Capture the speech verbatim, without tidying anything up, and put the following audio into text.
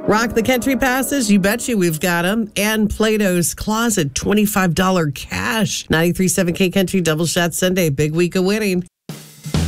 Rock the Country passes, you bet you we've got them. And Plato's Closet, twenty-five dollars cash. ninety-three point seven K Country Double Shot Sunday, big week of winning.